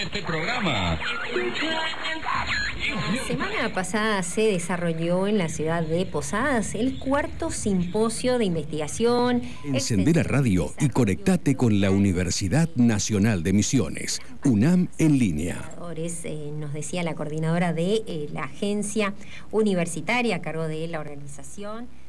este programa. La semana pasada se desarrolló en la ciudad de Posadas el cuarto simposio de investigación. Encender la radio y conectate con la Universidad Nacional de Misiones, UNAM en línea. Nos decía la coordinadora de la agencia universitaria a cargo de la organización.